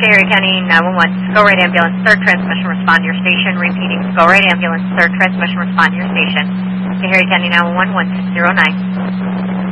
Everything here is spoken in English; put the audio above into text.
Harry County 911, Go Right Ambulance, third transmission, respond to your station. Repeating, Go Right Ambulance, third transmission, respond to your station. Harry County 911, 1609.